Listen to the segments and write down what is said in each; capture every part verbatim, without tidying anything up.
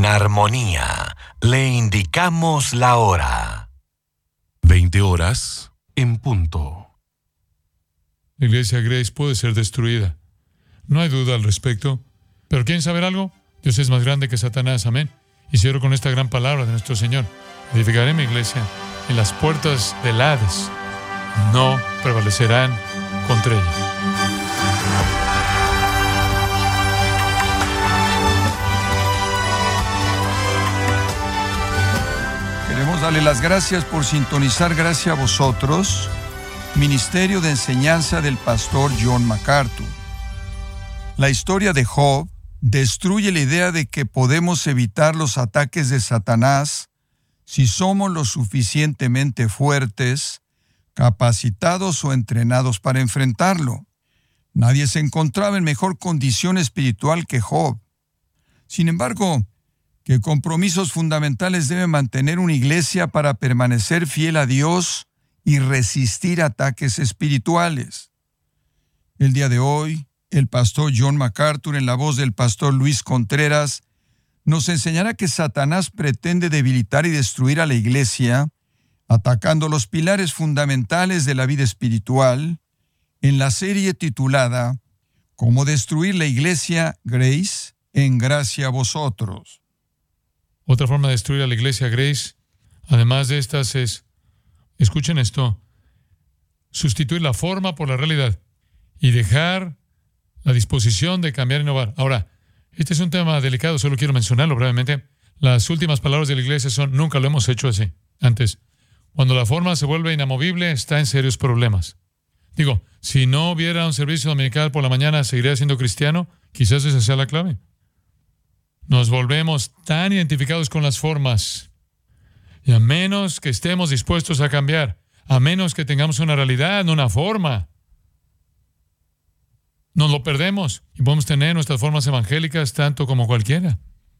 armonía, le indicamos la hora. veinte horas en punto. La iglesia Grace puede ser destruida. No hay duda al respecto. Pero ¿quieren saber algo? Dios es más grande que Satanás, amén. Y cierro con esta gran palabra de nuestro Señor. Edificaré mi iglesia y las puertas del Hades no prevalecerán contra ella. Queremos darle las gracias por sintonizar. Gracias a vosotros, Ministerio de Enseñanza del Pastor John MacArthur. La historia de Job destruye la idea de que podemos evitar los ataques de Satanás si somos lo suficientemente fuertes, capacitados o entrenados para enfrentarlo. Nadie se encontraba en mejor condición espiritual que Job. Sin embargo, ¿qué compromisos fundamentales debe mantener una iglesia para permanecer fiel a Dios y resistir ataques espirituales? El día de hoy, el pastor John MacArthur, en la voz del pastor Luis Contreras, nos enseñará que Satanás pretende debilitar y destruir a la iglesia, atacando los pilares fundamentales de la vida espiritual, en la serie titulada Cómo destruir la iglesia Grace en gracia a vosotros. Otra forma de destruir a la iglesia Grace, además de estas, es, escuchen esto, sustituir la forma por la realidad y dejar la disposición de cambiar e innovar. Ahora, este es un tema delicado, solo quiero mencionarlo brevemente. Las últimas palabras de la iglesia son: nunca lo hemos hecho así antes. Cuando la forma se vuelve inamovible, está en serios problemas. Digo, si no hubiera un servicio dominical por la mañana, ¿seguiría siendo cristiano? Quizás esa sea la clave. Nos volvemos tan identificados con las formas. Y a menos que estemos dispuestos a cambiar, a menos que tengamos una realidad, no una forma, nos lo perdemos y podemos tener nuestras formas evangélicas tanto como cualquiera.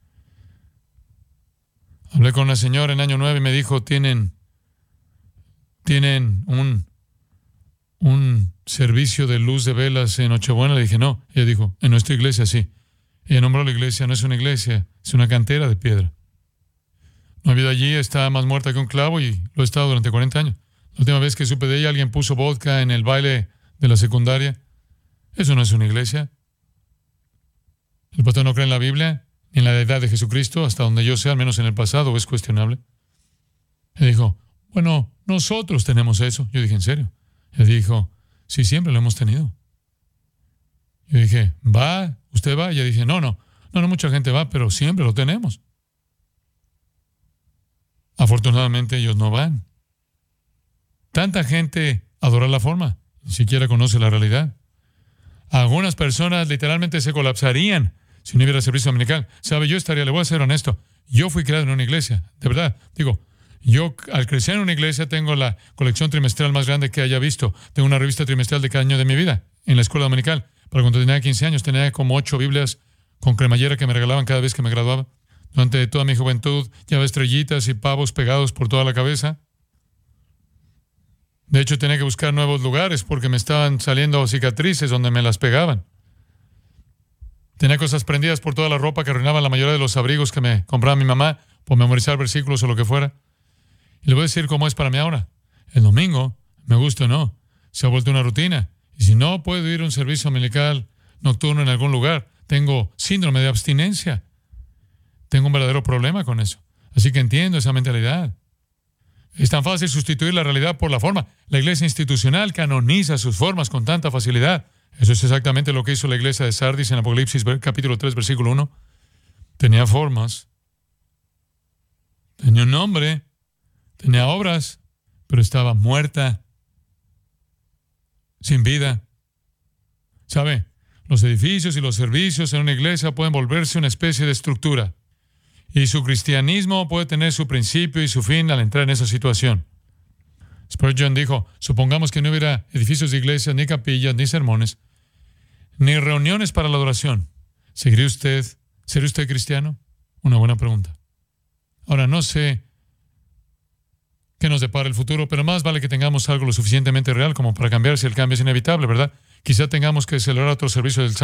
Hablé con una señora en año nueve y me dijo, tienen, tienen un, un servicio de luz de velas en Nochebuena. Le dije, no. Ella dijo, en nuestra iglesia sí. Ella nombró la iglesia, no es una iglesia, es una cantera de piedra. No ha habido allí, está más muerta que un clavo y lo he estado durante cuarenta años. La última vez que supe de ella, alguien puso vodka en el baile de la secundaria. Eso no es una iglesia. El pastor no cree en la Biblia, ni en la deidad de Jesucristo, hasta donde yo sé, al menos en el pasado, es cuestionable. Él dijo, bueno, nosotros tenemos eso. Yo dije, ¿en serio? Él dijo, sí, siempre lo hemos tenido. Yo dije, ¿va? ¿Usted va? Y ella dije, no, no, no, no mucha gente va, pero siempre lo tenemos. Afortunadamente ellos no van. Tanta gente adora la forma, ni siquiera conoce la realidad. Algunas personas literalmente se colapsarían si no hubiera servicio dominical. ¿Sabe? Yo estaría, le voy a ser honesto, yo fui criado en una iglesia, de verdad. Digo, yo al crecer en una iglesia tengo la colección trimestral más grande que haya visto. Tengo una revista trimestral de cada año de mi vida en la escuela dominical. Para cuando tenía quince años tenía como ocho Biblias con cremallera que me regalaban cada vez que me graduaba. Durante toda mi juventud llevaba estrellitas y pavos pegados por toda la cabeza. De hecho, tenía que buscar nuevos lugares porque me estaban saliendo cicatrices donde me las pegaban. Tenía cosas prendidas por toda la ropa que arruinaban la mayoría de los abrigos que me compraba mi mamá por memorizar versículos o lo que fuera. Y le voy a decir cómo es para mí ahora. El domingo, me gusta o no, se ha vuelto una rutina. Y si no puedo ir a un servicio dominical nocturno en algún lugar, tengo síndrome de abstinencia. Tengo un verdadero problema con eso. Así que entiendo esa mentalidad. Es tan fácil sustituir la realidad por la forma. La iglesia institucional canoniza sus formas con tanta facilidad. Eso es exactamente lo que hizo la iglesia de Sardis en Apocalipsis capítulo tres, versículo uno. Tenía formas, tenía un nombre, tenía obras, pero estaba muerta, sin vida. ¿Sabe? Los edificios y los servicios en una iglesia pueden volverse una especie de estructura. Y su cristianismo puede tener su principio y su fin al entrar en esa situación. Spurgeon dijo, supongamos que no hubiera edificios de iglesias, ni capillas, ni sermones, ni reuniones para la adoración. ¿Seguiría usted, sería usted cristiano? Una buena pregunta. Ahora, no sé qué nos depara el futuro, pero más vale que tengamos algo lo suficientemente real como para cambiar si el cambio es inevitable, ¿verdad? Quizá tengamos que celebrar otro servicio del